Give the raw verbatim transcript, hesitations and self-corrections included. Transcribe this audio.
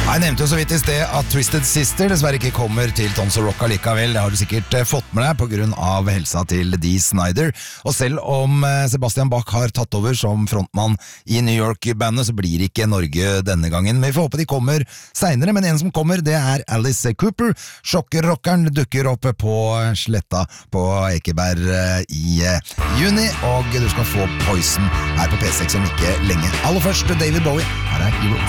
Jeg nevnte jo så vidt i sted at Twisted Sister dessverre ikke kommer til Tons of Rock likevel. Det har du sikkert eh, fått med deg på grunn av helsa til Dee Snider. Og selv om eh, Sebastian Bach har tatt over som frontmann i New York-bandet, så blir ikke Norge denne gangen. Men vi får håpe de kommer senere, men en som kommer, det er Alice Cooper. Sjokkrockeren dukker opp på sletta på Ekeberg eh, i eh, juni, og du skal få Poison her på P seks om ikke lenge. Aller først David Bowie, her er Heroes.